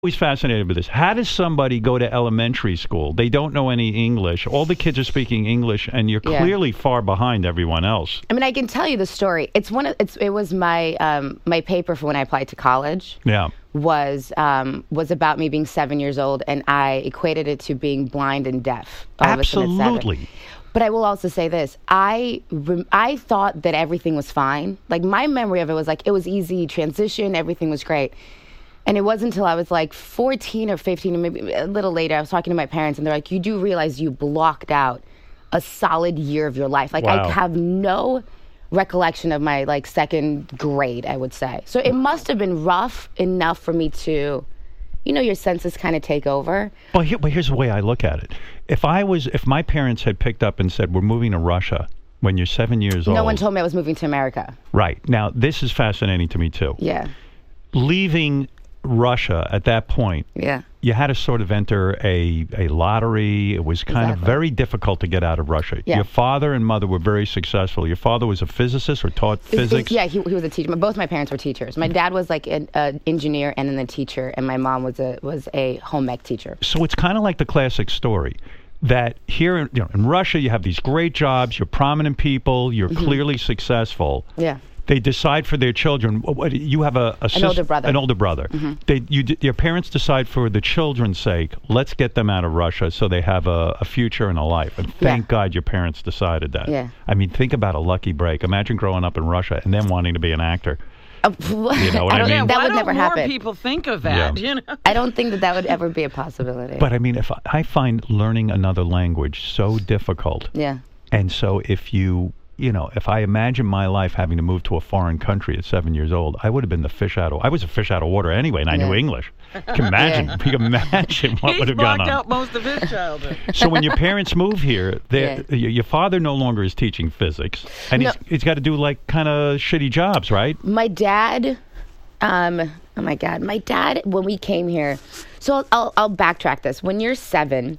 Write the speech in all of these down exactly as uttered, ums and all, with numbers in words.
always fascinated with this. How does somebody go to elementary school? They don't know any English. All the kids are speaking English, and you're Yeah. clearly far behind everyone else. I mean, I can tell you the story. It's one of it's it was my um, my paper for when I applied to college. Yeah. Was um, was about me being seven years old, and I equated it to being blind and deaf. All of a sudden at seven. Absolutely. But I will also say this: I rem- I thought that everything was fine. Like my memory of it was like it was easy transition, everything was great. And it wasn't until I was like fourteen or fifteen, or maybe a little later, I was talking to my parents, and they're like, "You do realize you blocked out a solid year of your life." Like Wow. I have no recollection of my like second grade, I would say. So it must have been rough enough for me to, you know, your senses kind of take over. Well, here, but here's the way I look at it. If I was, if my parents had picked up and said, "We're moving to Russia," when you're seven years old. No one told me I was moving to America. Right. Now, this is fascinating to me, too. Yeah. Leaving Russia at that point, Yeah. you had to sort of enter a, a lottery. It was kind of Exactly. very difficult to get out of Russia. Yeah. Your father and mother were very successful. Your father was a physicist or taught It's- it's- physics. Yeah, he, he was a teacher. Both my parents were teachers. My dad was like an uh, engineer and then a teacher, and my mom was a was a home ec teacher. So it's kind of like the classic story that here in, you know, in Russia, you have these great jobs, you're prominent people, you're Mm-hmm. clearly successful. Yeah. They decide for their children. What, what- you have a, a sis- older brother. An older brother. Mm-hmm. They, you, d- your parents decide for the children's sake. Let's get them out of Russia so they have a, a future and a life. And thank Yeah. God your parents decided that. Yeah. I mean, think about a lucky break. Imagine growing up in Russia and then wanting to be an actor. Uh, You know what I don't- mean? That Why would don't never more happen. people think of that? Yeah. You know. I don't think that that would ever be a possibility. But I mean, if I, I find learning another language so difficult, yeah. and so if you, you know, if I imagine my life having to move to a foreign country at seven years old, I would have been the fish out of. I was a fish out of water anyway, and I knew Yeah. English. You can imagine. Yeah. You can imagine what He's would have gone blocked on. out most of his childhood. So when your parents move here, they're- Yeah. y- your father no longer is teaching physics, and No. he's he's got to do like kind of shitty jobs, right? My dad, um, oh my God, my dad, when we came here, so I'll, I'll, I'll backtrack this. When you're seven,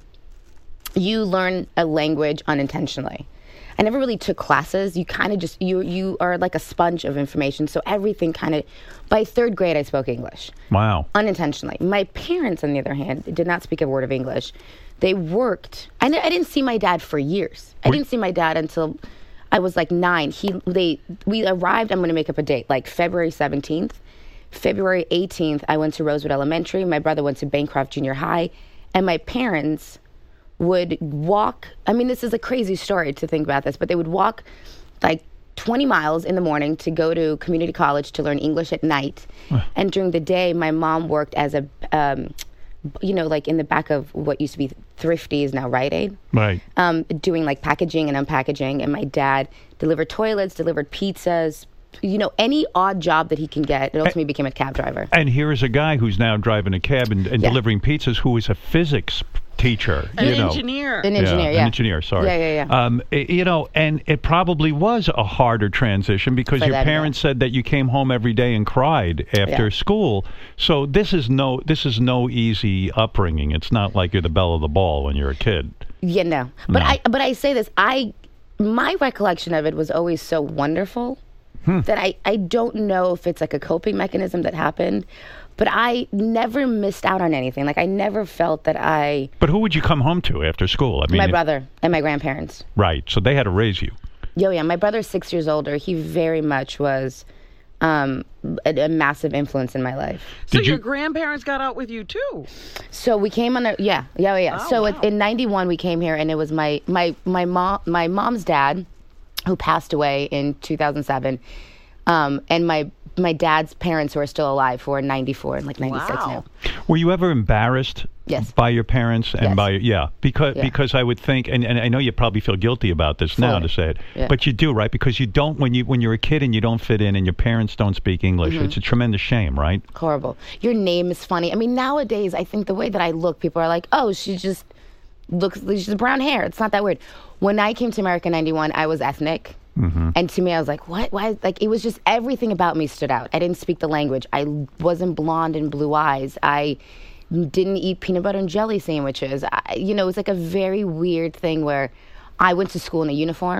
you learn a language unintentionally. I never really took classes. You kind of just, you you are like a sponge of information. So everything kind of, by third grade, I spoke English. Wow. Unintentionally. My parents, on the other hand, did not speak a word of English. They worked. I, n- I didn't see my dad for years. I Were- didn't see my dad until I was like nine. He, they, we arrived. I'm going to make up a date, like February seventeenth. February eighteenth, I went to Rosewood Elementary. My brother went to Bancroft Junior High, and my parents would walk. I mean, this is a crazy story to think about this, but they would walk like twenty miles in the morning to go to community college to learn English at night. And during the day, my mom worked as a, um, you know, like in the back of what used to be Thrifty is now Rite Aid, Right. um, doing like packaging and unpackaging. And my dad delivered toilets, delivered pizzas, you know, any odd job that he can get. And ultimately became a cab driver. And here is a guy who's now driving a cab and, and Yeah. delivering pizzas, who is a physics teacher. An you know. engineer. An engineer, yeah. An engineer, sorry. Yeah, yeah, yeah. Um, i- you know, and it probably was a harder transition because For your them, parents said that you came home every day and cried after Yeah. school. So this is no this is no easy upbringing. It's not like you're the belle of the ball when you're a kid. Yeah, no. But No. I but I say this, I my recollection of it was always so wonderful Hmm. that I, I don't know if it's like a coping mechanism that happened, but I never missed out on anything. Like I never felt that I But who would you come home to after school? I mean, my it- brother and my grandparents. right. So they had to raise you. Yo, yeah, my brother's six years older. He very much was um, a, a massive influence in my life. So Did your you- grandparents got out with you too. So we came on a yeah yeah yeah. Oh, so wow. it, in ninety-one we came here, and it was my my my mom my mom's dad, who passed away in two thousand seven, um, and my my dad's parents who are still alive, who are ninety-four and like ninety-six Wow. now. Were you ever embarrassed Yes. by your parents and Yes. by yeah because Yeah. because I would think and, and I know you probably feel guilty about this now Fully. to say it Yeah. but you do, right? Because you don't when you when you're a kid and you don't fit in and your parents don't speak English. Mm-hmm. It's a tremendous shame, right? Horrible. Your name is funny. I mean, nowadays I think the way that I look, people are like, oh, she just looks she's just brown hair. It's not that weird. When I came to America in ninety-one, I was ethnic. Mm-hmm. And to me, I was like, what? Why? Like, it was just everything about me stood out. I didn't speak the language. I wasn't blonde and blue eyes. I didn't eat peanut butter and jelly sandwiches. I, you know, it was like a very weird thing where I went to school in a uniform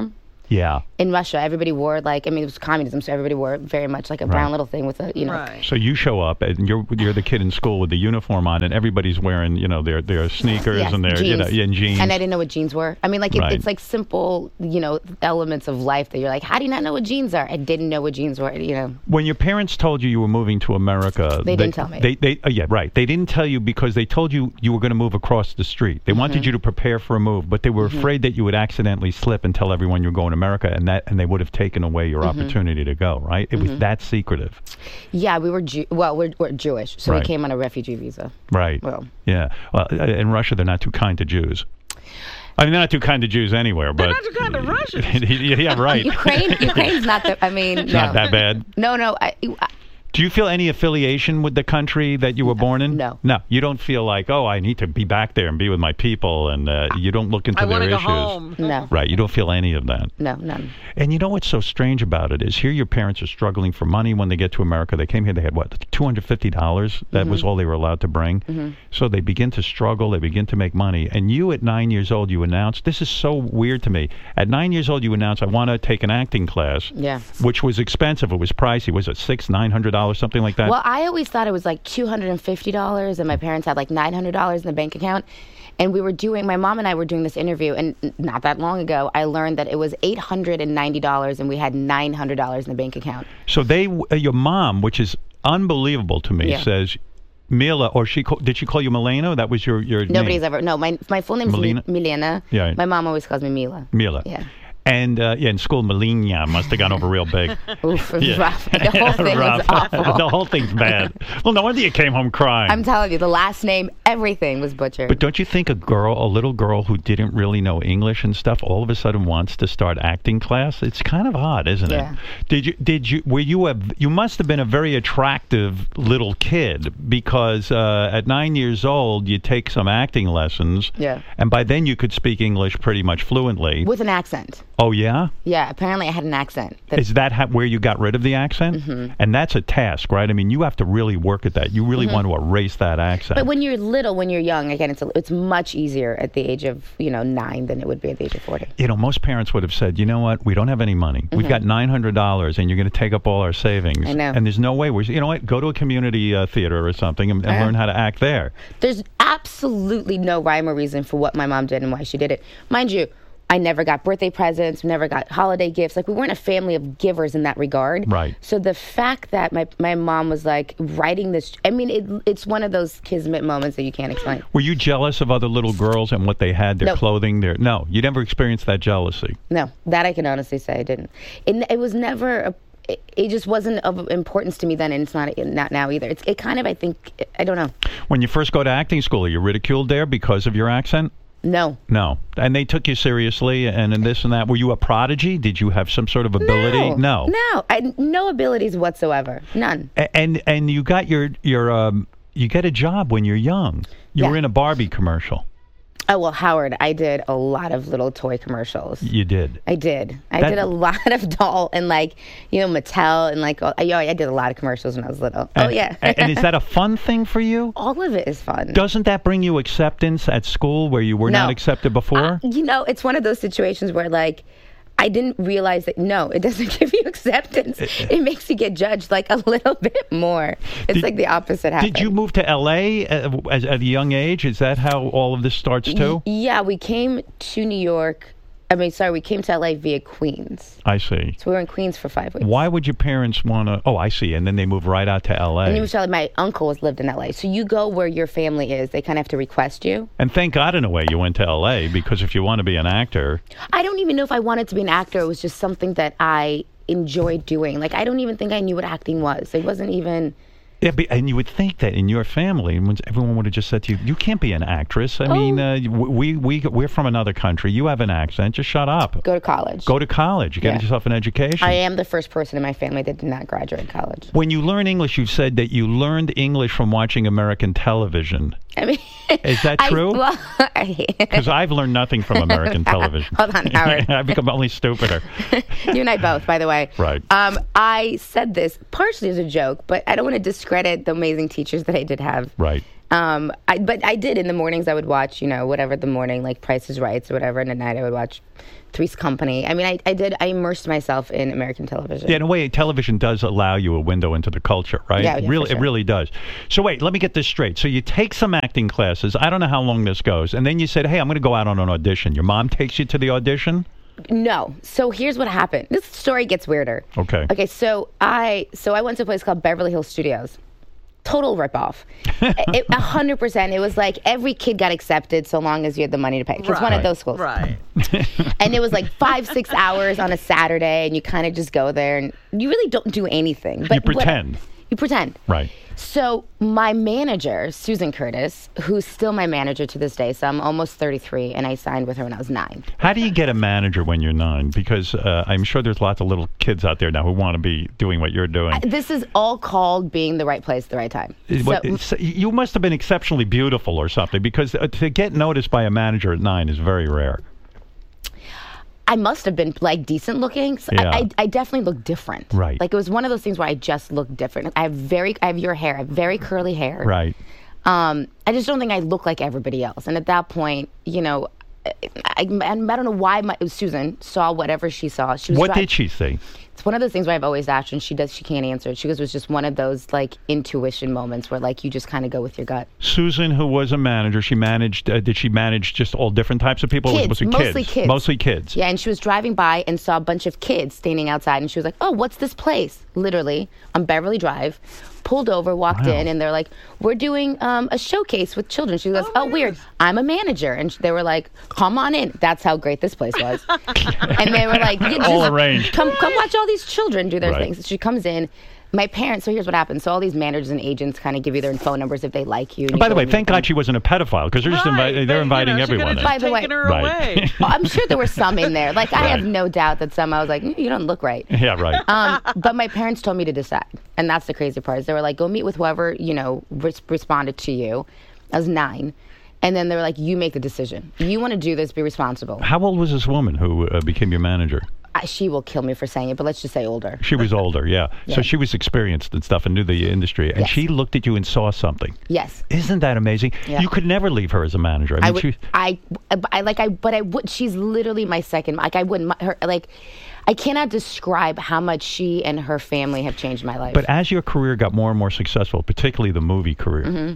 Yeah. In Russia, everybody wore like I mean it was communism, so everybody wore very much like a brown Right. little thing with a you know. Right. So you show up and you're you're the kid in school with the uniform on, and everybody's wearing you know their their sneakers Yes, and their jeans. you know yeah, and jeans. And I didn't know what jeans were. I mean, like it, Right. it's like simple, you know, elements of life that you're like, how do you not know what jeans are? I didn't know what jeans were. You know, When your parents told you you were moving to America, They didn't tell me. They, they, uh, yeah, right. They didn't tell you because they told you you were going to move across the street. They Mm-hmm. wanted you to prepare for a move, but they were afraid that you would accidentally slip and tell everyone you're going to America, and that and they would have taken away your Mm-hmm. opportunity to go. Right? It was that secretive. yeah, we were Jew- well, we're, we're Jewish, so Right. we came on a refugee visa. Right. Well. Yeah. Well, uh, in Russia, they're not too kind to Jews. I mean, they're not too kind to Jews anywhere, but They're not too kind to Russians. yeah, right. Ukraine, Ukraine's not the. I mean, no. Not that bad. No, no. I, I, Do you feel any affiliation with the country that you were born in? no. No. You don't feel like, oh, I need to be back there and be with my people, and uh, you don't look into I their want to go issues. home. no, Right. You don't feel any of that. no, none. And you know what's so strange about it is here your parents are struggling for money when they get to America. They came here, they had what, two hundred fifty dollars? That Mm-hmm. was all they were allowed to bring. So they begin to struggle, they begin to make money. And you at nine years old, you announced, this is so weird to me. At nine years old, you announced, I want to take an acting class. Yeah. Which was expensive. It was pricey. Was it six, nine hundred dollars, something like that? Well, I always thought it was like two hundred and fifty dollars, and my parents had like nine hundred dollars in the bank account. And we were doing, my mom and I were doing this interview, and n- not that long ago, I learned that it was eight hundred and ninety dollars, and we had nine hundred dollars in the bank account. So they, uh, your mom, which is unbelievable to me, Yeah. says, Mila, or she ca- did she call you Milena? That was your your Nobody's name. ever, no, my my full name is Melina? Milena. Yeah. My mom always calls me Mila. Mila. Yeah. And uh, yeah, in school, Melina must have gone over real big. Oof, it was Yeah. rough. The whole thing was Rough. awful. The whole thing's bad. Well, no wonder you came home crying. I'm telling you, the last name, everything was butchered. But don't you think a girl, a little girl who didn't really know English and stuff, all of a sudden wants to start acting class? It's kind of odd, isn't Yeah. it? Did you? Did you? Were you a? You must have been a very attractive little kid because uh, at nine years old you take some acting lessons. Yeah. And by then you could speak English pretty much fluently. With an accent. Oh yeah. Yeah, apparently I had an accent. That- Is that how, where you got rid of the accent? Mm-hmm. And that's a task, right? I mean, you have to really work at that. You really want to erase that accent. But when you're little, when you're young, again, it's a, it's much easier at the age of you know nine than it would be at the age of forty. you know, most parents would have said, you know what, we don't have any money. We've got nine hundred dollars and you're going to take up all our savings. Mm-hmm. I know. And there's no way we're, you know what, go to a community uh, theater or something and, and Yeah. learn how to act there. There's absolutely no rhyme or reason for what my mom did and why she did it. Mind you, I never got birthday presents, never got holiday gifts. Like we weren't a family of givers in that regard. Right. So the fact that my my mom was like writing this, I mean, it, it's one of those kismet moments that you can't explain. Were you jealous of other little girls and what they had, their No. clothing, their, no, you never experienced that jealousy. No, that I can honestly say I didn't. It, it was never, a, it, it just wasn't of importance to me then, and it's not not now either. It's it kind of, I think, I don't know. When you first go to acting school, are you ridiculed there because of your accent? No. No. And they took you seriously and, and this and that. Were you a prodigy? Did you have some sort of ability? No. No. I, no abilities whatsoever. None. A- And and you got your your um you get a job when you're young. You Yeah. were in a Barbie commercial. Oh, well, Howard, I did a lot of little toy commercials. You did. I did. I That- did a lot of doll and like, you know, Mattel and like, oh, yeah, I did a lot of commercials when I was little. Oh, And- yeah. and is that a fun thing for you? All of it is fun. Doesn't that bring you acceptance at school where you were No. not accepted before? Uh, you know, it's one of those situations where like, I didn't realize that, no, it doesn't give you acceptance. It makes you get judged like a little bit more. It's Did- like the opposite happened. Did you move to L A uh, as, at a young age? Is that how all of this starts too? Yeah, we came to New York. I mean, sorry, we came to L A via Queens. I see. So we were in Queens for five weeks. Why would your parents want to? Oh, I see. And then they move right out to L A. And you tell my uncle has lived in L A. So you go where your family is. They kind of have to request you. And thank God, in a way, you went to L A because if you want to be an actor, I don't even know if I wanted to be an actor. It was just something that I enjoyed doing. Like, I don't even think I knew what acting was. It wasn't even... yeah, but, and you would think that in your family, when everyone would have just said to you, "You can't be an actress." I Oh. mean, uh, we we we're from another country. You have an accent. Just shut up. Go to college. Go to college. Get Yeah. yourself an education. I am the first person in my family that did not graduate college. When you learn English, you've said that you learned English from watching American television. I mean... Is that I- true? well, I- Because I've learned nothing from American television. Hold on, Howard. I've become only stupider. You and I both, by the way. Right. Um, I said this partially as a joke, but I don't want to discredit the amazing teachers that I did have. Right. Um, I, but I did in the mornings. I would watch, you know, whatever the morning, like Price is Right or whatever, and at night I would watch Three's Company. I mean, I, I did. I immersed myself in American television. Yeah, in a way, television does allow you a window into the culture, right? Yeah, yeah, really, for sure. It really does. So wait, let me get this straight. So you take some acting classes. I don't know how long this goes, and then you said, "Hey, I'm going to go out on an audition." Your mom takes you to the audition. No. So here's what happened. This story gets weirder. Okay. Okay. So I so I went to a place called Beverly Hills Studios. Total ripoff. It- A hundred percent. It was like every kid got accepted so long as you had the money to pay. It's one of those schools. Right. And it was like five, six hours on a Saturday, and you kind of just go there, and you really don't do anything. But You pretend. What, you pretend. Right. So my manager, Susan Curtis, who's still my manager to this day, so I'm almost thirty-three, and I signed with her when I was nine. How do you get a manager when you're nine? Because uh, I'm sure there's lots of little kids out there now who want to be doing what you're doing. This is all called being the right place at the right time. It- what- So- it's- you must have been exceptionally beautiful or something, because uh, to get noticed by a manager at nine is very rare. I must have been like decent looking. So Yeah. I, I, I definitely look different. Right. Like it was one of those things where I just look different. I have very, I have your hair. I have very curly hair. Right. Um, I just don't think I look like everybody else. And at that point, you know, I, I, I don't know why my, Susan saw whatever she saw. She was What try- did she see? It's one of those things where I've always asked her, and she does. She can't answer it. She goes, it was just one of those like intuition moments where like you just kind of go with your gut. Susan, who was a manager, she managed. Uh, did she manage just all different types of people? Or Kids, was it mostly kids. Mostly kids. Yeah, and she was driving by and saw a bunch of kids standing outside, and she was like, "Oh, what's this place?" Literally on Beverly Drive. Pulled over, walked Wow. in, and they're like, "We're doing um, a showcase with children." She goes, "Oh, weird. I'm a manager," and they were like, "Come on in." That's how great this place was. And they were like, "You just All arranged. Come, come watch all these children do their Right. things." She comes in. My parents. So here's what happens. So all these managers and agents kind of give you their phone numbers if they like you. And you By the go way, and thank you- God she wasn't a pedophile, because they're just Right, invi- but, they're inviting you know, she everyone. could've in. By the way- taken her Right. away. Oh, I'm sure there were some in there. Like I Right. have no doubt that some I was like, "Mm, you don't look right. Yeah, right. Um, but my parents told me to decide, and that's the crazy part. Is they were like, "Go meet with whoever you know res- responded to you." I was nine, and then they were like, "You make the decision. You want to do this? Be responsible." How old was this woman who uh, became your manager? I, she will kill me for saying it, but let's just say older. She was older, yeah. Yeah. So she was experienced and stuff and knew the industry. And Yes. she looked at you and saw something. Yes, Isn't that amazing? Yeah. You could never leave her as a manager. I mean, I would. she, I, I like I, but I would. She's literally my second. Like I wouldn't. Her like, I cannot describe how much she and her family have changed my life. but as your career got more and more successful, particularly the movie career, Mm-hmm.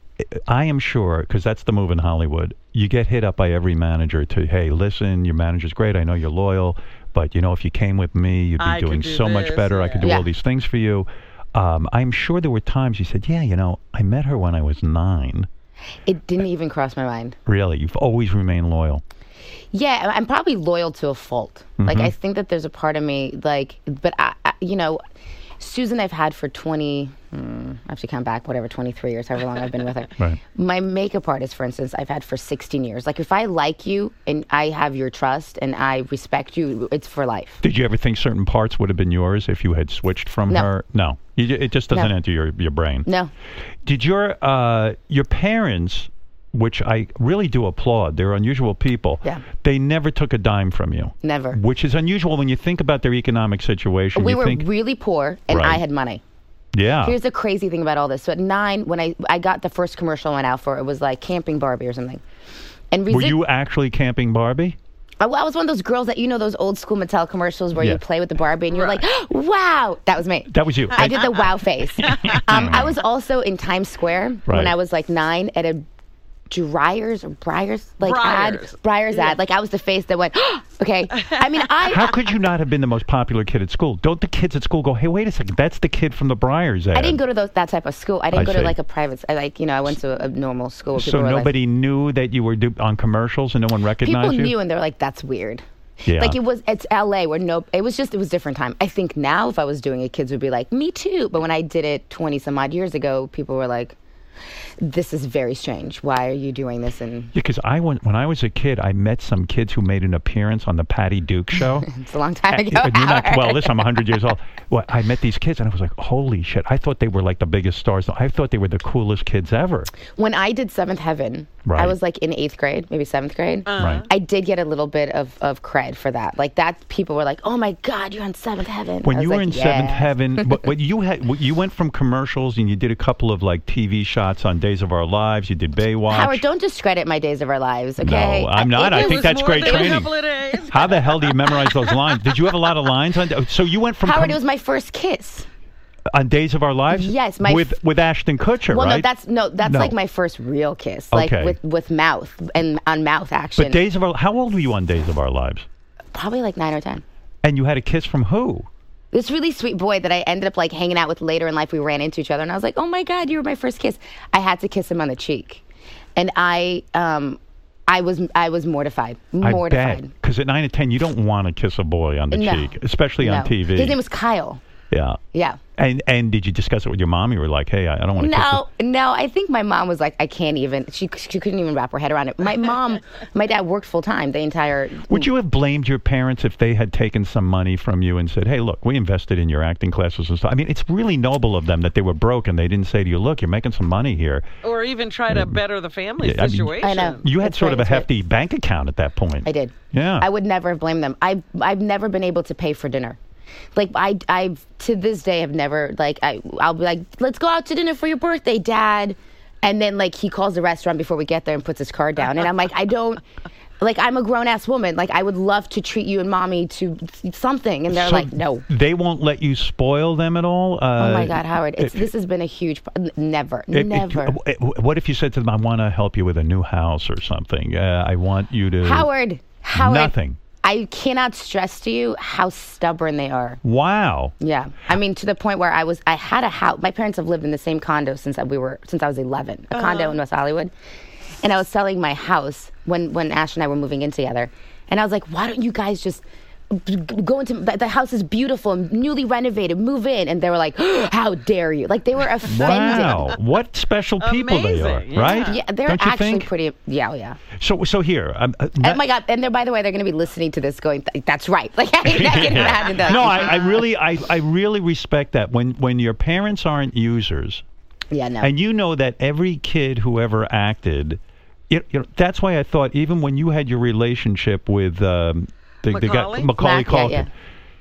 I am sure, because that's the move in Hollywood, you get hit up by every manager to, hey, listen, your manager's great. I know you're loyal, but, you know, if you came with me, you'd be I could doing do so much this, better. I could do yeah. all these things for you. Um, I'm sure there were times you said, yeah, you know, I met her when I was nine. it didn't even cross my mind. Really, you've always remained loyal. Yeah, I'm probably loyal to a fault. Like Mm-hmm. I think that there's a part of me, like, but I, I you know, Susan, I've had for twenty. Hmm, I have to count back, whatever, twenty-three years, however long I've been with her. Right. My makeup artist, for instance, I've had for sixteen years. Like, if I like you and I have your trust and I respect you, it's for life. Did you ever think certain parts would have been yours if you had switched from No. her? No. You, ju- it just doesn't No. enter your, your brain. No, Did your uh, your parents, which I really do applaud, they're unusual people, Yeah. they never took a dime from you. never. Which is unusual when you think about their economic situation. We you were think, really poor, and Right. I had money. yeah. Here's the crazy thing about all this. So at nine, when I I got the first commercial I went out for, it was like Camping Barbie or something. And Were resi- you actually camping Barbie? I, I was one of those girls that, you know, those old school Mattel commercials where Yeah. you play with the Barbie and you're like, wow, that was me. That was you. I did the wow face. um, I was also in Times Square Right. when I was like nine at a Dryers or Briars like Briars. ad, Briars ad. Like I was the face that went, okay. I mean, I How could you not have been the most popular kid at school? Don't the kids at school go, hey, wait a second, that's the kid from the Briars ad. I didn't go to those that type of school. I didn't I go see. to like a private. I like you know I went to a, a normal school. Where people So were nobody knew that you were do- on commercials and no one like, recognized people you? knew and they're like, that's weird. Yeah. Like it was, it's L A where no, it was just, it was a different time. I think now if I was doing it, kids would be like, me too. But when I did it twenty some odd years ago, people were like, this is very strange. Why are you doing this? And Because I went, when I was a kid, I met some kids who made an appearance on the Patty Duke show. it's a long time ago. Uh, you're not, Howard. well, listen, I'm one hundred years old. Well, I met these kids and I was like, holy shit. I thought they were like the biggest stars. I thought they were the coolest kids ever. When I did Seventh Heaven, Right. I was like in eighth grade, maybe seventh grade. Right. I did get a little bit of, of cred for that. Like that, people were like, "Oh my God, you're on Seventh Heaven." When I was you were like, in yeah. Seventh Heaven, but, but you had you went from commercials and you did a couple of like T V shots on Days of Our Lives. You did Baywatch. Howard, don't discredit my Days of Our Lives, okay? No, I'm not. I, I It think was that's more great than a training. couple of days. How the hell do you memorize those lines? Did you have a lot of lines on? So you went from Howard, com- it was my first kiss. on Days of Our Lives. Yes, my with f- with Ashton Kutcher, Well, right? no, that's no, that's No. like my first real kiss, like Okay. with with mouth and on mouth action. But Days of Our. How old were you on Days of Our Lives? Probably like nine or ten. And you had a kiss from who? This really sweet boy that I ended up like hanging out with later in life. We ran into each other, and I was like, "Oh my God, you were my first kiss." I had to kiss him on the cheek, and I um, I was I was mortified, mortified. Because at nine and ten, you don't want to kiss a boy on the No. cheek, especially on No. T V. His name was Kyle. yeah. Yeah. And and did you discuss it with your mom? You were like, hey, I, I don't want to kiss No, no. I think my mom was like, I can't even. She she couldn't even wrap her head around it. My mom, my dad worked full time the entire. Would you have blamed your parents if they had taken some money from you and said, hey, look, we invested in your acting classes and stuff? I mean, it's really noble of them that they were broke and they didn't say to you, look, you're making some money here. Or even try to better the family Yeah, I mean- situation. I know. You had That's sort right, of a that's right. hefty bank account at that point. I did. Yeah. I would never have blamed them. I I've never been able to pay for dinner. Like I I've to this day have never like I I'll be like, let's go out to dinner for your birthday, Dad. And then like he calls the restaurant before we get there and puts his card down. And I'm like, I don't like I'm a grown ass woman. Like I would love to treat you and mommy to something. And they're So like, no. They won't let you spoil them at all? Uh, Oh my God, Howard! It's, this has been a huge. pro- Never, It- it- never. it- what if you said to them, I want to help you with a new house or something? Uh, I want you to... Howard, Howard. Nothing. I cannot stress to you how stubborn they are. Wow. Yeah, I mean to the point where I was. I had a house. My parents have lived in the same condo since we were since I was eleven. A condo in West Hollywood, and I was selling my house when when Ash and I were moving in together. And I was like, why don't you guys just g- go into the, the house is beautiful and newly renovated, move in? And they were like, how dare you? Like they were offended. Wow. What special people they are, Amazing, yeah. right? Yeah, they're Don't you actually think? pretty. Yeah, oh, yeah. So, so here. Um, uh, Oh my God! And they're, by the way, they're going to be listening to this, going, "Th- "That's right." Like I can imagine that. no, I, I really, I, I really respect that. When when your parents aren't users, Yeah, no. and you know that every kid who ever acted, you, you know, that's why I thought even when you had your relationship with um, the, the guy Macaulay? Macaulay Mac, yeah, Culkin, yeah.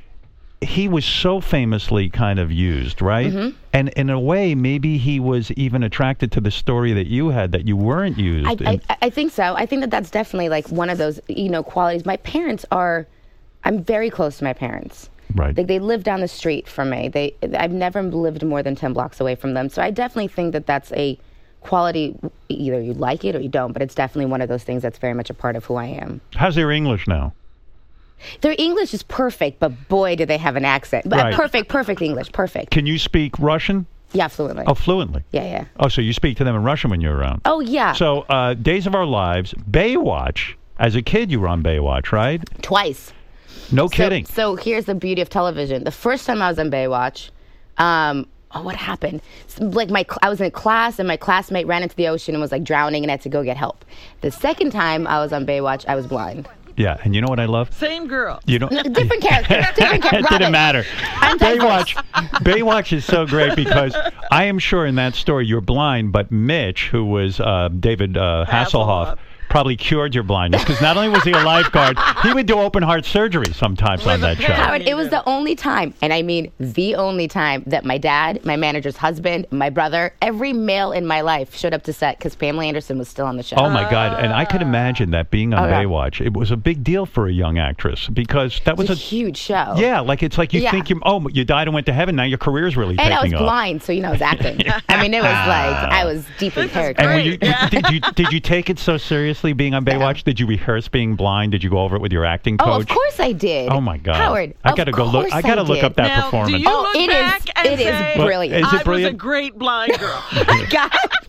he was so famously kind of used, right? Mm-hmm. And in a way, maybe he was even attracted to the story that you had that you weren't used. I, in. I, I think so. I think that that's definitely like one of those, you know, qualities. My parents are, I'm very close to my parents. Right. Like they live down the street from me. They, I've never lived more than ten blocks away from them. So I definitely think that that's a quality. Either you like it or you don't, but it's definitely one of those things that's very much a part of who I am. How's their English now? Their English is perfect, but boy, do they have an accent. But Right. perfect, perfect English, perfect. Can you speak Russian? Yeah, fluently. Oh, fluently. Yeah, yeah. Oh, so you speak to them in Russian when you're around. Oh, yeah. So, uh, Days of Our Lives, Baywatch. As a kid, you were on Baywatch, right? Twice. No So- kidding. So, here's the beauty of television. The first time I was on Baywatch, um, oh, what happened? S- Like my, cl- I was in class and my classmate ran into the ocean and was like drowning and had to go get help. The second time I was on Baywatch, I was blind. Yeah, and you know what I love? Same girl. You know, Different character. Different character. it didn't matter. I'm diverse. Baywatch, Baywatch is so great because I am sure in that story you're blind, but Mitch, who was uh, David uh, Hasselhoff, Hasselhoff. probably cured your blindness because not only was he a lifeguard, he would do open heart surgery sometimes on that show. Howard, it was the only time, and I mean the only time, that my dad, my manager's husband, my brother, every male in my life showed up to set because Pamela Anderson was still on the show. Oh my God! And I could imagine that being on Oh, yeah. Baywatch, it was a big deal for a young actress because that was It's a a huge show. yeah, like it's like you Yeah. think you oh you died and went to heaven. Now your career's really And I was taking off. blind, so you know I was acting. I mean, it was like I was deep in This is character. And were you, Great. Yeah. did you did you take it so seriously being on Baywatch? Did you rehearse being blind? Did you go over it with your acting coach? Oh, of course I did. Oh my God! Howard, I of gotta go look. course I gotta look did. up that Now, performance. do you Oh, look it is- back and it is say, brilliant. Is it I brilliant? was a great blind girl. God.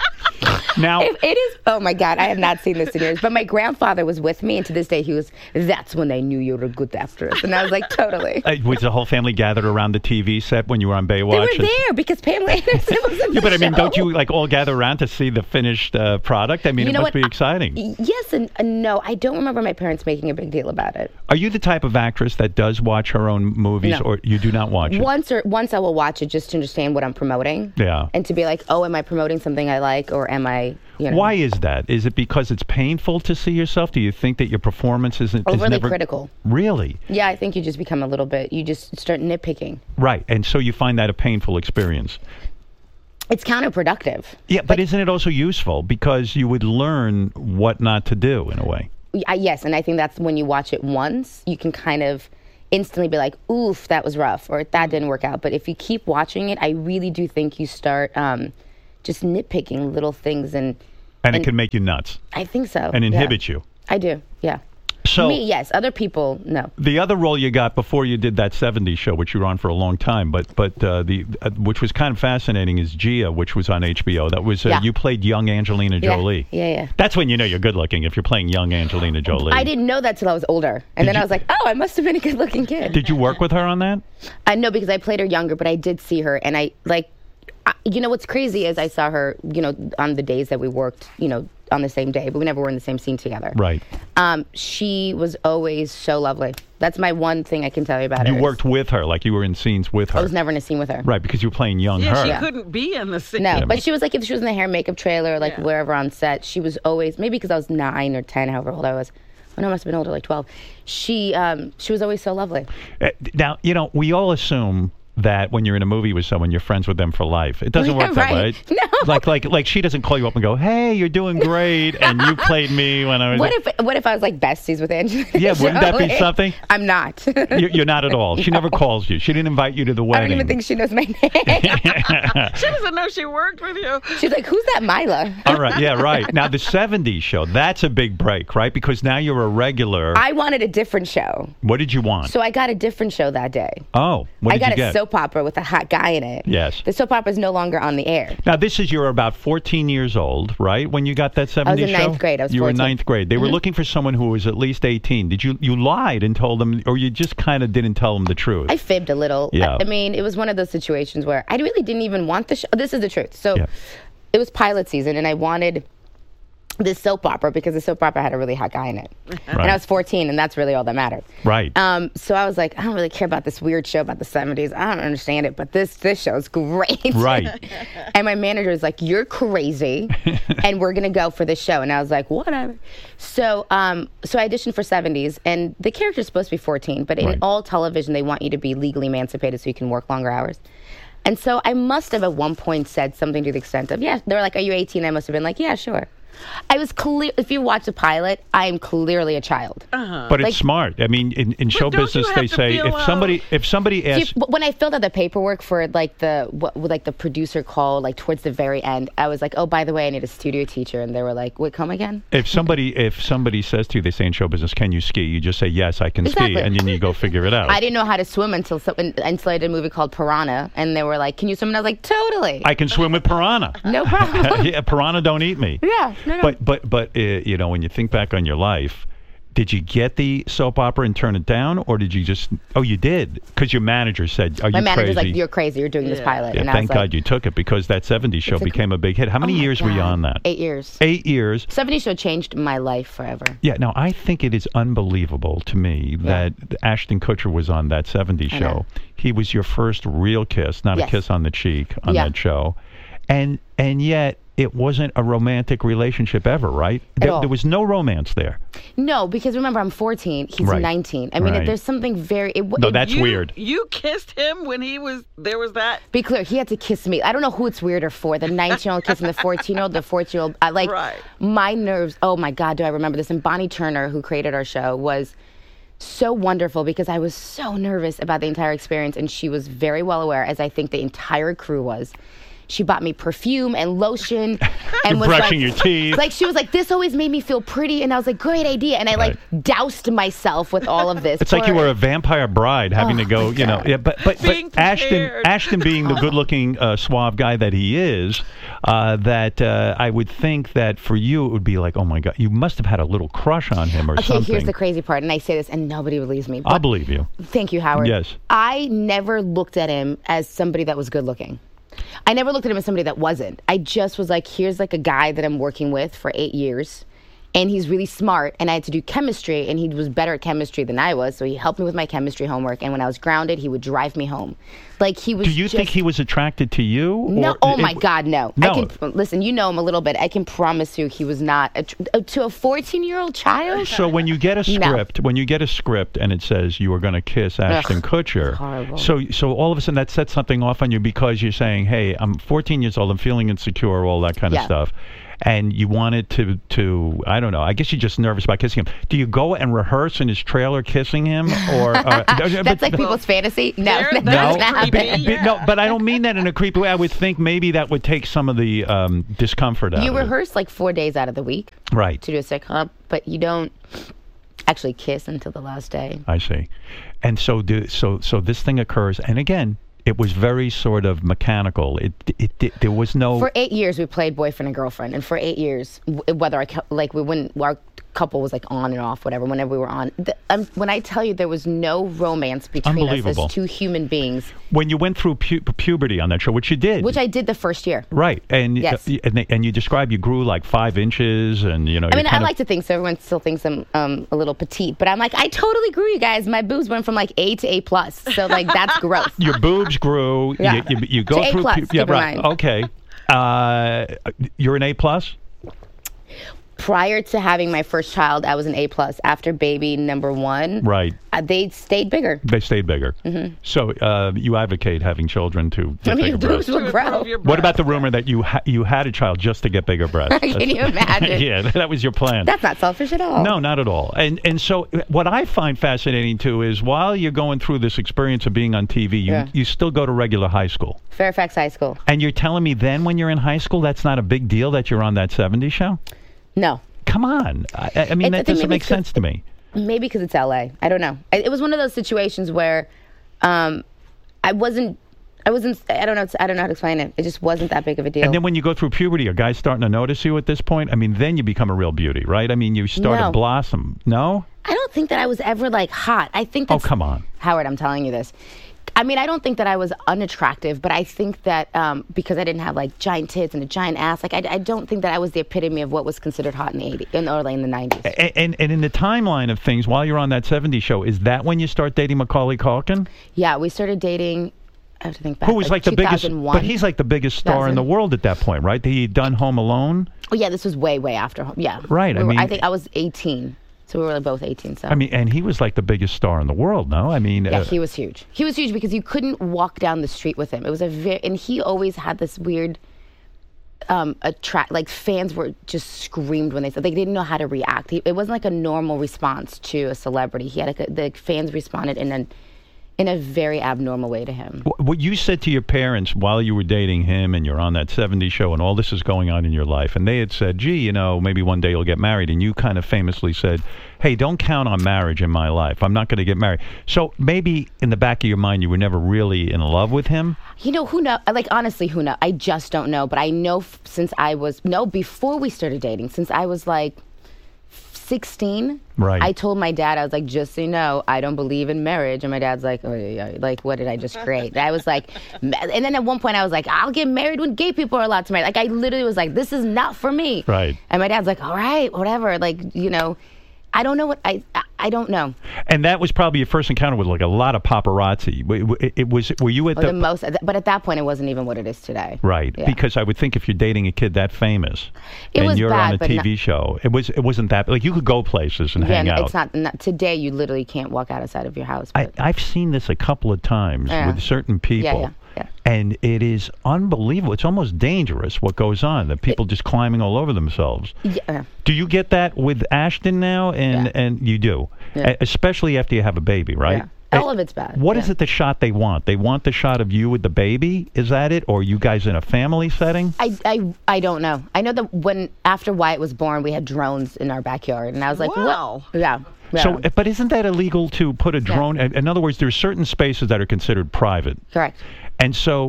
Now, It, it is. Oh my God, I have not seen this in years. But my grandfather was with me, and to this day, he was. That's when they knew you were a good actress, and I was like, totally. uh, was the whole family gathered around the T V set when you were on Baywatch? They were And- there because Pamela Anderson was in Yeah, the but I mean, show. don't you like all gather around to see the finished uh, product? I mean, You it know must what? be exciting. Yes and uh, no. I don't remember my parents making a big deal about it. Are you the type of actress that does watch her own movies, No. or you do not watch it? Once or once I will watch it just to understand what I'm promoting. Yeah. And to be like, oh, am I promoting something I like, or or am I, you know, Why is that? Is it because it's painful to see yourself? Do you think that your performance isn't is overly never critical? Really? Yeah, I think you just become a little bit. You just start nitpicking. Right, and so you find that a painful experience. It's counterproductive. Yeah, but isn't it also useful because you would learn what not to do in a way? I, yes, and I think that's when you watch it once, you can kind of instantly be like, oof, that was rough, or that didn't work out. But if you keep watching it, I really do think you start um, just nitpicking little things. And, And, and it can make you nuts I think so. and yeah. inhibit you. I do, yeah. So Me, yes. Other people, no. the other role you got before you did that seventies show, which you were on for a long time, but but uh, the uh, which was kind of fascinating, is Gia, which was on H B O. That was uh, Yeah. you played young Angelina Yeah, Jolie. yeah, yeah. That's when you know you're good looking, if you're playing young Angelina Jolie. I didn't know that till I was older. And Did then you- I was like, oh, I must have been a good looking kid. Did you work with her on that? I know because I played her younger, but I did see her. And I, like, I, you know, what's crazy is I saw her, you know, on the days that we worked, you know, on the same day, but we never were in the same scene together. Right. Um, she was always so lovely. That's my one thing I can tell you about her. You is worked with her, like you were in scenes with her. I was never in a scene with her. Right, because you were playing young Yeah, her. she Yeah. couldn't be in the scene. No, but she was like, if she was in the hair and makeup trailer, like Yeah. wherever on set, she was always, maybe because I was nine or ten, however old I was. Oh, no, I must have been older, like twelve. She, um, she was always so lovely. Uh, Now, you know, we all assume that when you're in a movie with someone, you're friends with them for life. It doesn't Yeah, work that way. right. No. Like, like, like she doesn't call you up and go, "Hey, you're doing great," and you played me when I was. What if what if I was like besties with Angelina Yeah, wouldn't that be Jolie? something? I'm not. You're, you're not at all. She never calls you. She didn't invite you to the I wedding. don't even think she knows my name. She doesn't know she worked with you. She's like, who's that Mila? All right, yeah, right. Now the seventies show, that's a big break, right? Because now you're a regular. I wanted a different show. What did you want? So I got a different show that day. oh, what I did got you a get? soap opera with a hot guy in it. Yes. The soap opera is no longer on the air. Now, this is, you're about fourteen years old, right, when you got that seventies in show? ninth grade. I was You were in fourteen. ninth grade. They were looking for someone who was at least eighteen. Did you, you lied and told them, or you just kind of didn't tell them the truth? I fibbed a little. Yeah. I, I mean, it was one of those situations where I really didn't even want the show. This is the truth. So Yeah. it was pilot season, and I wanted this soap opera because the soap opera had a really hot guy in it. And I was fourteen, and that's really all that mattered. Right. Um, so I was like, I don't really care about this weird show about the seventies. I don't understand it, but this this show's great. Right. And my manager was like, you're crazy, and we're gonna go for this show. And I was like, whatever. So um, so I auditioned for seventies, and the character's supposed to be fourteen, but in Right. all television, they want you to be legally emancipated so you can work longer hours. And so I must have at one point said something to the extent of, yeah, they were like, are you eighteen? I must have been like, yeah, sure. I was clear. If you watch the pilot, I am clearly a child. Uh-huh. But it's like- smart. I mean, in, in show don't you business, have they to say feel, if uh, somebody if somebody See, asks, but when I filled out the paperwork for like the what like the producer call, like towards the very end, I was like, oh, by the way, I need a studio teacher, and they were like, wait, come again? if somebody if somebody says to you, they say in show business, can you ski? You just say yes, I can ski, Exactly. and then you go figure it out. I didn't know how to swim until so, until I did a movie called Piranha, and they were like, can you swim? And I was like, totally, I can swim with piranha. no problem. Yeah, piranha don't eat me. yeah, no, no. But but but uh, you know, when you think back on your life, did you get the soap opera and turn it down, or did you just? Oh, you did, because your manager said, "Are my you manager's crazy?" like, you're crazy. You're doing this Yeah. pilot, Yeah, and I thank was God like, you took it, because that seventies show It's a- became a big hit. How many oh my years were you God. on that? Eight years. Eight years. seventies show changed my life forever. Yeah, no, I think it is unbelievable to me that Ashton Kutcher was on that seventies I show. know. He was your first real kiss, not Yes. a kiss on the cheek on Yeah. that show. And and yet it wasn't a romantic relationship ever, right? There, all. there was no romance there. No, because remember, I'm fourteen. He's Right. nineteen. I mean, Right. there's something very. It, No, it- that's You- weird. You kissed him when he was there. Was that? Be clear, he had to kiss me. I don't know who it's weirder for, the nineteen-year-old kissing the fourteen-year-old, the fourteen-year-old. I like Right. my nerves. Oh my God, do I remember this? And Bonnie Turner, who created our show, was so wonderful because I was so nervous about the entire experience, and she was very well aware, as I think the entire crew was. She bought me perfume and lotion, and was brushing like, your teeth. Like she was like, "This always made me feel pretty," and I was like, "Great idea!" And I like doused myself with all of this. It's like for- you were a vampire bride having Oh, to go, my you know. God. Yeah, but but, but Being Ashton prepared. Ashton being the good-looking, uh, suave guy that he is, uh, that uh, I would think that for you it would be like, oh my God, you must have had a little crush on him or Okay, something. here's the crazy part, and I say this, and nobody believes me. I'll but- believe you. Thank you, Howard. Yes. I never looked at him as somebody that was good looking. I never looked at him as somebody that wasn't. I just was like, here's like a guy that I'm working with for eight years, And he's really smart, and I had to do chemistry, and he was better at chemistry than I was, so he helped me with my chemistry homework, and when I was grounded, he would drive me home. Like, he was Do you just, think he was attracted to you? No, or- oh it- my God, no. No. I can, listen, you know him a little bit. I can promise you he was not, a, to a fourteen-year-old child? So when you get a No. script, when you get a script and it says you are going to kiss Ashton Kutcher, horrible. so so all of a sudden that sets something off on you because you're saying, "Hey, I'm fourteen years old, I'm feeling insecure, all that kind of Yeah. stuff." And you wanted to, to, I don't know, I guess you're just nervous about kissing him. Do you go and rehearse in his trailer kissing him? Or uh, That's but- like people's fantasy? No, There- that No, doesn't That's happen. creepy. but, no, but I don't mean that in a creepy way. I would think maybe that would take some of the um, discomfort out You of it. rehearse like four days out of the week Right. to do a sitcom, but you don't actually kiss until the last day. I see. And so do, so so this thing occurs, and again, it was very sort of mechanical. It it, it there was no For eight years, we played boyfriend and girlfriend, and for eight years, w- whether I cou- like we wouldn't, our couple was like on and off, whatever. Whenever we were on, the, um, when I tell you there was no romance between us Unbelievable. as two human beings, when you went through pu- puberty on that show, which you did, which I did the first year. right, and Yes. uh, and, they, and you described you grew like five inches, and you know. I mean, you I kind of- like to think so. Everyone still thinks I'm um, a little petite, but I'm like, I totally grew, you guys. My boobs went from like A to A plus, so like that's growth. your boobs grew. Yeah. You, you, you go To A through. plus, pu- yeah, keep in right. mind. Okay. Uh, you're an A plus. Prior to having my first child, I was an A plus. After baby number one, Right. uh, they stayed bigger. They stayed bigger. Mm-hmm. So uh, you advocate having children to get I mean, bigger your boobs breasts. will To grow. improve your What about the breasts. rumor that you ha- you had a child just to get bigger breasts? Can you imagine? Yeah, that was your plan. That's not selfish at all. No, not at all. And and so what I find fascinating too is while you're going through this experience of being on T V, you Yeah. you still go to regular high school. Fairfax High School. And you're telling me then when you're in high school that's not a big deal that you're on that seventies show? No. Come on. I, I mean It's- I that think doesn't maybe make it's 'cause- sense to me. Maybe because it's L A. I don't know. I, it was one of those situations where um, I wasn't. I wasn't. I don't know. I don't know how to explain it. It just wasn't that big of a deal. And then when you go through puberty, are guys starting to notice you at this point? I mean, then you become a real beauty, right? I mean, you start to No. blossom. No? I don't think that I was ever like hot. I think Oh, that's, come on. Howard, I'm telling you this. I mean, I don't think that I was unattractive, but I think that um, because I didn't have like giant tits and a giant ass, like I, I don't think that I was the epitome of what was considered hot in the eighties, in early in the nineties. And, and and in the timeline of things, while you're on that seventies show, is that when you start dating Macaulay Culkin? Yeah, we started dating. I have to think back. Who was like, the biggest, two thousand one. but he's like the biggest star in the two thousand. world at that point, right? He'd done Home Alone. Oh yeah, this was way, way after. Yeah. Right, I We were- mean- I think I was eighteen, so we were both eighteen. So. I mean, and he was like the biggest star in the world. No, I mean, Yeah, uh, he was huge. He was huge because you couldn't walk down the street with him. It was a very, and he always had this weird, um, attract. Like fans were just screamed when they said they didn't know how to react. He, it wasn't like a normal response to a celebrity. He had like a, the fans responded in an in a very abnormal way to him. wh- what you said to your parents while you were dating him, and you're on that seventies show, and all this is going on in your life, and they had said, "Gee, you know, maybe one day you'll get married," and you kind of famously said, "Hey, don't count on marriage in my life. I'm not going to get married." So maybe in the back of your mind, you were never really in love with him. You know, who know? Like, honestly, who know? I just don't know. But I know f- since I was, no, before we started dating, since I was like sixteen, Right. I told my dad, I was like, just so you know, I don't believe in marriage. And my dad's like, oh, yeah, yeah. Like, what did I just create? I was like, ma- and then at one point I was like, I'll get married when gay people are allowed to marry. Like, I literally was like, this is not for me. Right. And my dad's like, all right, whatever. Like, you know, I don't know what, I, I, I don't know. And that was probably your first encounter with like a lot of paparazzi. W- w- It, it was. Were you at Or the, the most, but at that point, it wasn't even what it is today. right? Yeah. Because I would think if you're dating a kid that famous, It and was you're bad, on a but T V not- show, it was. It wasn't that like you could go places and Yeah, hang no, out. it's not, not today. You literally can't walk outside of your house. I, But I've seen this a couple of times Yeah. with certain people. yeah, yeah. And it is unbelievable. It's almost dangerous what goes on. The people just climbing all over themselves. yeah. Do you get that with Ashton now? And Yeah. and you do, Yeah. E- especially after you have a baby, right? Yeah. All of it's bad. What is yeah. it the shot they want? They want the shot of you with the baby? Is that it? Or you guys in a family setting? I, I, I don't know. I know that when after Wyatt was born, we had drones in our backyard, and I was like, Wow. what? Yeah. yeah. So, but isn't that illegal to put a drone? In in other words, there's certain spaces that are considered private. Correct. And so,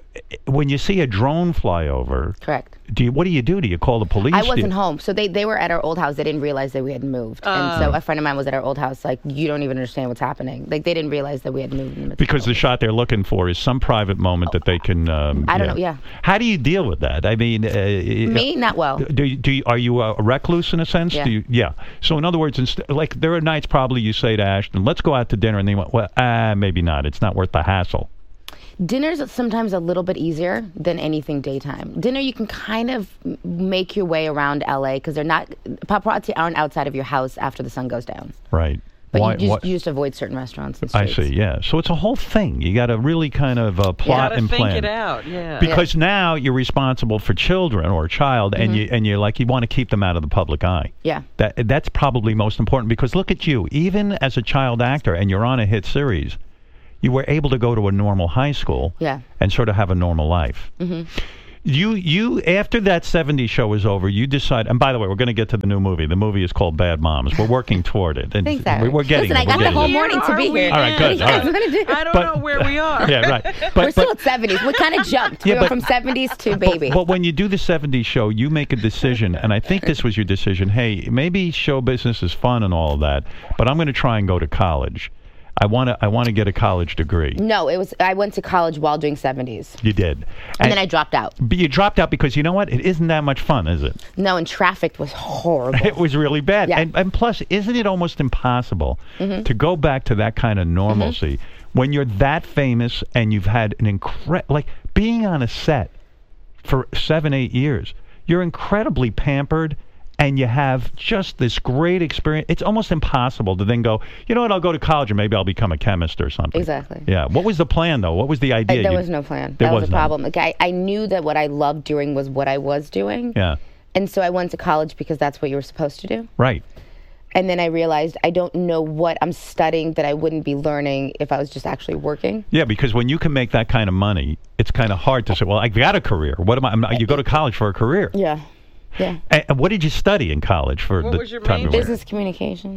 when you see a drone fly over, Correct. do you, what do you do? Do you call the police? I Do you- wasn't home, so they, they were at our old house. They didn't realize that we had moved, and so a friend of mine was at our old house. Like, you don't even understand what's happening. Like, they didn't realize that we had moved. In the midst Because of the all shot they're looking for is some private moment that they can. Um, I don't know, yeah. How do you deal with that? I mean, uh, this. Me, not well. Do you, do you, are you a recluse in a sense? Yeah. Do you, yeah. So in other words, inst- like there are nights probably you say to Ashton, "Let's go out to dinner," and they went, "Well, ah, maybe not. It's not worth the hassle." Dinner's sometimes a little bit easier than anything daytime. Dinner, you can kind of m- make your way around L A because they're not paparazzi aren't outside of your house after the sun goes down. Right. But Why- you, just, why- you just avoid certain restaurants. And I streets. see. Yeah. So it's a whole thing. You got to really kind of uh, plot Gotta and think plan. it out. Yeah. Because now you're responsible for children or a child, and you and you're like you want to keep them out of the public eye. Yeah. That that's probably most important because look at you, even as a child actor, and you're on a hit series, you were able to go to a normal high school. Yeah. And sort of have a normal life. Mm-hmm. You you after that seventies show was over, you decide. And by the way, we're going to get to the new movie. The movie is called Bad Moms. We're working toward it. And Thanks, Eric. we- We're getting. Listen, it. I got We're the getting whole it. morning to be here. All right, good, What all do you right. guys want to do? I don't But- know where we are. Yeah, right. But, We're still but- at seventies. We kind of jumped. Yeah, we but- went from seventies to baby. But when you do the seventies show, you make a decision, and I think this was your decision. Hey, maybe show business is fun and all of that, but I'm going to try and go to college. I want to. I want to get a college degree. No, it was. I went to college while doing seventies, You did, and, and then I dropped out. But you dropped out because you know what? It isn't that much fun, is it? No, and traffic was horrible. It was really bad. Yeah. And, and plus, isn't it almost impossible Mm-hmm. to go back to that kind of normalcy when you're that famous and you've had an incredible, like being on a set for seven, eight years, you're incredibly pampered and you have just this great experience. It's almost impossible to then go, you know what, I'll go to college and maybe I'll become a chemist or something. Exactly. Yeah. What was the plan, though? What was the I- idea? there You- was no plan. There that was, was a none. problem. Like I, I knew that what I loved doing was what I was doing. Yeah. And so I went to college because that's what you were supposed to do. Right. And then I realized I don't know what I'm studying that I wouldn't be learning if I was just actually working. Yeah, because when you can make that kind of money, it's kind of hard to say, well, I got a career. What am I? I'm not, you go to college for a career. Yeah. Yeah. And and what did you study in college for What the was your time you major? were- Business communication.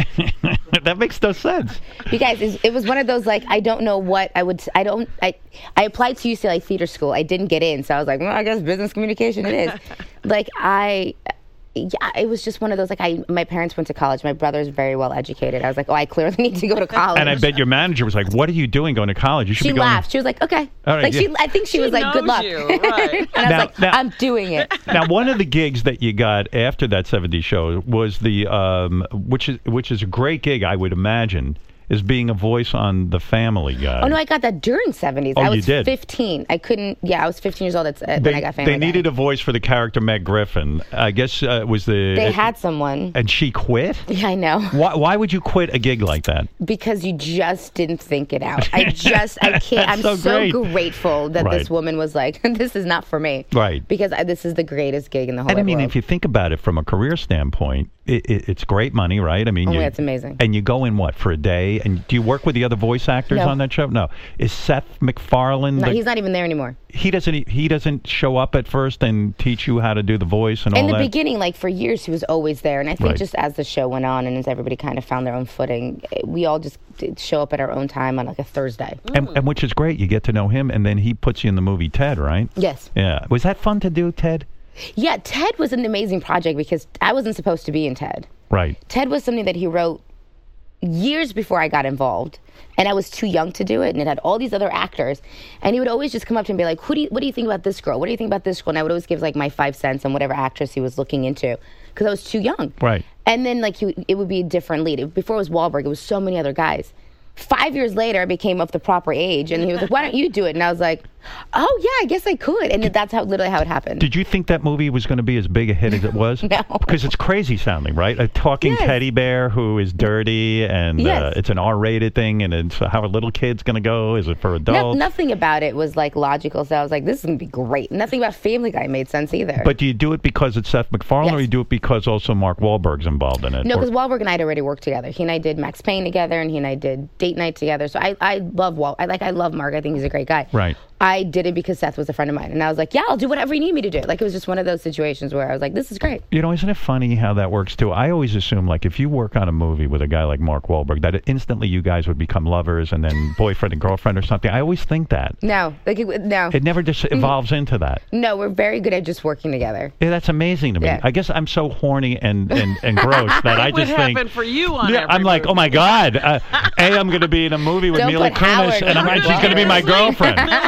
That makes no sense. You guys, it's- it was one of those like I don't know what I would. I don't. I I applied to U C L A Theater School. I didn't get in, so I was like, well, I guess business communication it is. Like I. Yeah, it was just one of those like I. My parents went to college. My brother's very well educated. I was like, oh, I clearly need to go to college. And I bet your manager was like, "What are you doing going to college? You should she be going." laughed. She was like, okay. All right, like yeah. she, I think she, She was like, good knows luck. you, right. And I Now- was like, now- I'm doing it. Now, one of the gigs that you got after that seventies show was the, um, which is which is a great gig, I would imagine, is being a voice on The Family Guy. Oh no, I got that during seventies. Oh, I you was did? fifteen. I couldn't. Yeah, I was fifteen years old. That's uh, they, when I got Family they Guy. needed a voice for the character Meg Griffin. I guess uh, it was the. They had someone. And she quit. Yeah, I know. Why? Why would you quit a gig like that? Because you just didn't think it out. I just, I can't. I'm That's so, so great. grateful that Right. this woman was like, this is not for me. Right. Because I, this is the greatest gig in the whole And I wide mean, world. if you think about it from a career standpoint, it, it, it's great money, right? I mean, Oh, you, yeah, it's amazing. And you go in what for a day? And do you work with the other voice actors No. on that show? No. Is Seth MacFarlane? No, the- he's not even there anymore. he doesn't. He doesn't show up at first and teach you how to do the voice and In all the that. beginning, like for years, he was always there. And I think Right. just as the show went on and as everybody kind of found their own footing, we all just did show up at our own time on like a Thursday. and, and which is great. You get to know him, and then he puts you in the movie Ted, right? Yes. Yeah. Was that fun to do, Ted? Yeah, Ted was an amazing project because I wasn't supposed to be in Ted. Right. Ted was something that he wrote years before I got involved, and I was too young to do it, and it had all these other actors, and he would always just come up to me and be like, "Who do you, what do you think about this girl? What do you think about this girl?" And I would always give like my five cents on whatever actress he was looking into, because I was too young. Right. And then like he, it would be a different lead. Before it was Wahlberg, it was so many other guys. Five years later, I became of the proper age, and he was like, "Why don't you do it?" And I was like, "Oh yeah, I guess I could." And that's how literally how it happened. Did you think that movie was going to be as big a hit as it was? No. Because it's crazy sounding, right? A talking Yes. teddy bear who is dirty, and uh, Yes. it's an R-rated thing, and it's how a little kid's going to go. Is it for No, adults? nothing about it was like logical. So I was like, "This is gonna be great." Nothing about Family Guy made sense either. But do you do it because it's Seth MacFarlane, or Yes. you do it because also Mark Wahlberg's involved in it? No, Or- because Wahlberg and I had already worked together. He and I did Max Payne together, and he and I did date night together. So I, I love Walt. I like I love Mark. I think he's a great guy. Right. I did it because Seth was a friend of mine, and I was like, yeah, I'll do whatever you need me to do. Like it was just one of those situations where I was like, this is great. You know, isn't it funny how that works too? I always assume like if you work on a movie with a guy like Mark Wahlberg, that instantly you guys would become lovers and then boyfriend and girlfriend or something. I always think that. No, like it, no. It never just evolves into that. No, we're very good at just working together. Yeah, that's amazing to me. Yeah. I guess I'm so horny and, and, and gross that I What would just think. happen for you on Yeah, every I'm like, movie? oh my God. Uh, a, I'm going to be in a movie with Don't Mila put Howard Kunis, and I'm, on she's going to be my girlfriend. Mila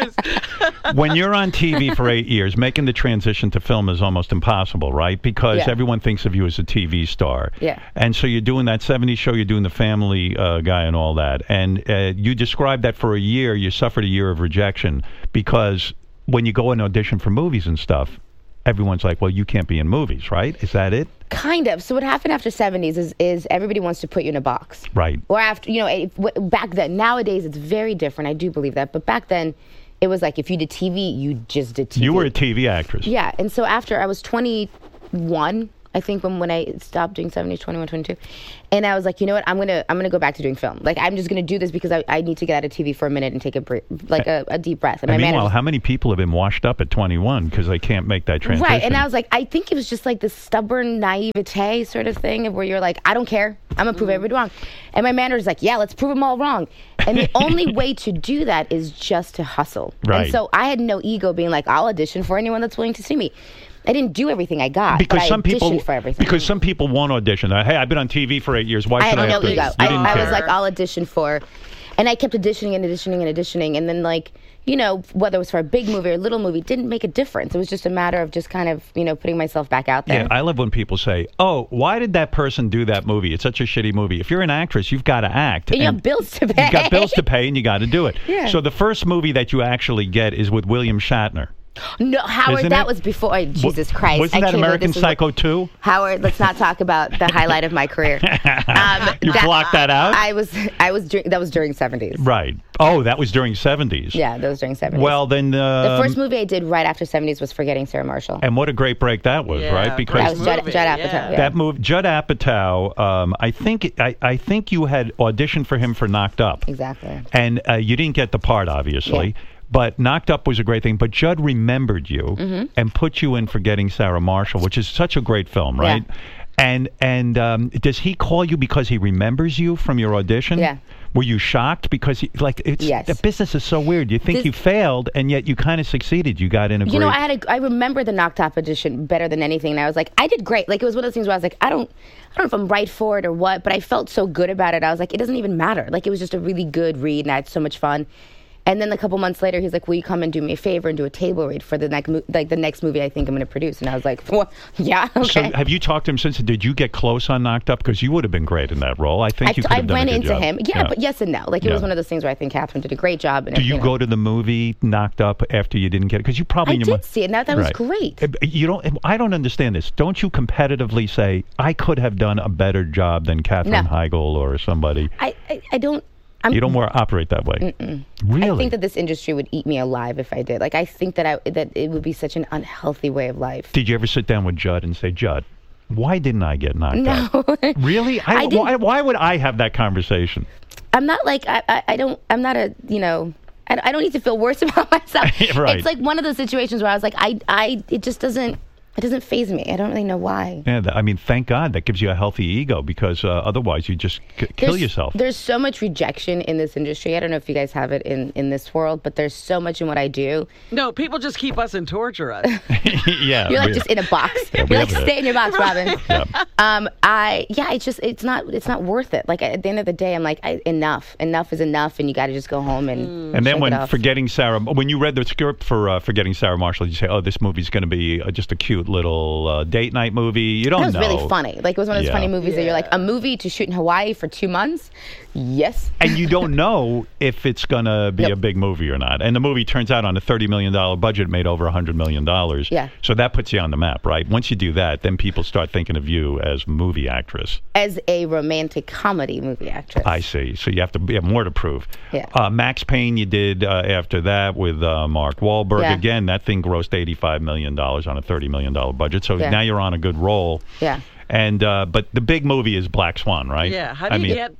Kunis. When you're on T V for eight years, making the transition to film is almost impossible, right? Because Yeah. everyone thinks of you as a T V star. Yeah. And so you're doing that seventies show, you're doing the Family uh, Guy and all that. And uh, you described that for a year, you suffered a year of rejection because when you go and audition for movies and stuff, everyone's like, well, you can't be in movies, right? Is that it? Kind of. So what happened after seventies is, is everybody wants to put you in a box. Right. Or after, you know, if, w- back then, nowadays it's very different. I do believe that. But back then, it was like if you did T V, you just did T V. You were a T V actress. Yeah. And so after I was twenty-one, I think when, when I stopped doing seventies, twenty-one, twenty-two. And I was like, you know what? I'm going to I'm gonna go back to doing film. Like, I'm just going to do this because I, I need to get out of T V for a minute and take a bre- like a, a deep breath. And my meanwhile, manager- how many people have been washed up at twenty-one because they can't make that transition? Right, and I was like, I think it was just like this stubborn naivete sort of thing of where you're like, I don't care, I'm gonna prove everybody wrong. And my manager's like, yeah, let's prove them all wrong. And the only way to do that is just to hustle. Right. And so I had no ego being like, I'll audition for anyone that's willing to see me. I didn't do everything I got, because but I some auditioned people for everything. because some people won't audition. Uh, hey, I've been on T V for eight years. Why I should had I have no to? ego. You I, didn't I care. was like, I'll audition for, and I kept auditioning and auditioning and auditioning, and then like, you know, whether it was for a big movie or a little movie, didn't make a difference. It was just a matter of just kind of, you know, putting myself back out there. Yeah, I love when people say, "Oh, why did that person do that movie? It's such a shitty movie." If you're an actress, you've got to act. And you and have bills to pay. You've got bills to pay, and you got to do it. Yeah. So the first movie that you actually get is with William Shatner. No, Howard, Isn't that it? was before. Oh, Jesus Christ! Wasn't I that can't believe American this is- Psycho two? Howard, let's not talk about the highlight of my career. Um, You blocked that out? I was, I was, dur- that was during seventies. Right. Oh, that was during seventies. Yeah, that was during seventies. Well, then the um, first movie I did right after seventies was Forgetting Sarah Marshall. and what a great break that was, Yeah, right? Because great That was Judd, movie, Judd Apatow. yeah. Yeah. that move, Judd Apatow. Um, I think I, I think you had auditioned for him for Knocked Up. Exactly. And uh, you didn't get the part, obviously. Yeah. But Knocked Up was a great thing. But Judd remembered you Mm-hmm. and put you in Forgetting Sarah Marshall, which is such a great film, right? Yeah. And and um, does he call you because he remembers you from your audition? Yeah. Were you shocked because he, like it's Yes. the business is so weird. You think This- you failed and yet you kind of succeeded. You got in a You great. know, I had a, I remember the Knocked Up audition better than anything, and I was like, I did great. Like it was one of those things where I was like, I don't, I don't know if I'm right for it or what, but I felt so good about it. I was like, it doesn't even matter. Like it was just a really good read, and I had so much fun. And then a couple months later, he's like, "Will you come and do me a favor and do a table read for the next, mo- like the next movie I think I'm going to produce?" And I was like, well, "Yeah, So okay." have you talked to him since? Did you get close on Knocked Up? Because you would have been great in that role. I think I, you could I have done went a good into job. him, yeah, but yes and no. Like it Yeah. was one of those things where I think Catherine did a great job. And Do you know. go to the movie Knocked Up after you didn't get it? Because you probably I in your did mind- see it. Now that was Right. great. Uh, You don't. I don't understand this. Don't you competitively say I could have done a better job than Katherine No. Heigl or somebody? I, I, I don't. I'm, You don't more operate that way. Mm-mm. Really? I think that this industry would eat me alive if I did. Like I think that I that it would be such an unhealthy way of life. Did you ever sit down with Judd and say, Judd, why didn't I get knocked No. out? Really? I, I didn't- why, why would I have that conversation? I'm not like I, I, I don't I'm not a you know I, I don't need to feel worse about myself. Right. It's like one of those situations where I was like I I it just doesn't it doesn't faze me. I don't really know why. Yeah, th- I mean, thank God that gives you a healthy ego because uh, otherwise you just c- kill There's- yourself. There's so much rejection in this industry. I don't know if you guys have it in, in this world, but there's so much in what I do. No, people just keep us and torture us. yeah. You're like we- just in a box. Yeah, we You're like have it. stay in your box, Robin. Yeah. Um, I yeah, it's just it's not it's not worth it. Like at the end of the day, I'm like I, enough. Enough is enough, and you got to just go home and. And then shake when it off. Forgetting Sarah, when you read the script for uh, Forgetting Sarah Marshall, you say, "Oh, this movie's going to be uh, just a cute little uh, date night movie." You don't That was know. really funny. Like it was one of those Yeah. funny movies that you're like Yeah. a movie to shoot in Hawaii for two months. Yes. And you don't know if it's going to be Nope. a big movie or not. And the movie turns out on a thirty million dollars budget, made over one hundred million dollars. Yeah. So that puts you on the map, right? Once you do that, then people start thinking of you as movie actress. As a romantic comedy movie actress. I see. So you have to be have more to prove. Yeah. Uh, Max Payne, you did uh, after that with uh, Mark Wahlberg. Yeah. Again, that thing grossed eighty-five million dollars on a thirty million dollars budget. So Yeah. now you're on a good roll. Yeah. And uh, but the big movie is Black Swan, right? Yeah, how do I you mean, get that?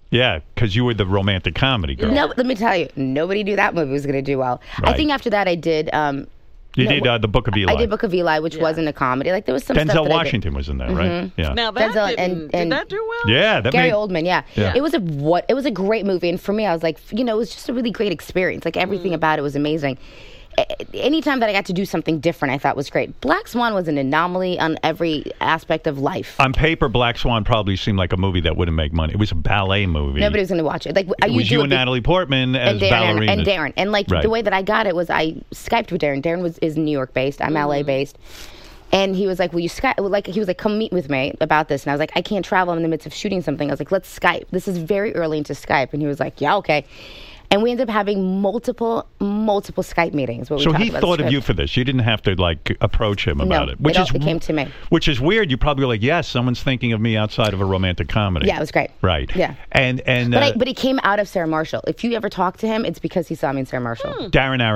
Yeah, because you were the romantic comedy girl. No, let me tell you, nobody knew that movie was going to do well. Right. I think after that, I did. Um, You no, did uh, the Book of Eli. I did Book of Eli, which Yeah. wasn't a comedy. Like there was some stuff Denzel that Washington was in there, right? Yeah. Now that Denzel didn't, and- and- did that do well? yeah, that Gary made, Oldman, yeah. Yeah. It was a what? It was a great movie, and for me, I was like, you know, it was just a really great experience. Like everything about it was amazing. A- Anytime that I got to do something different, I thought was great. Black Swan was an anomaly on every aspect of life. On paper, Black Swan probably seemed like a movie that wouldn't make money. It was a ballet movie. Nobody was going to watch it. Like It was you and be- Natalie Portman as and Darren, ballerinas. and Darren, and like Right. the way that I got it was I Skyped with Darren. Darren was is New York based. I'm L A based. And he was like, "Will you Skype?" Like he was like, "Come meet with me about this." And I was like, "I can't travel. I'm in the midst of shooting something." I was like, "Let's Skype." This is very early into Skype, and he was like, "Yeah, okay." And we ended up having multiple, multiple Skype meetings. Where we So talked he about the thought of you script. for this. You didn't have to like approach him about No, it, which it all- is it came to me. Which is weird. You probably were like, "Yes, someone's thinking of me outside of a romantic comedy." Yeah, it was great. Right. Yeah. And and But uh, I, but he came out of Sarah Marshall. If you ever talk to him, it's because he saw me in Sarah Marshall. Darren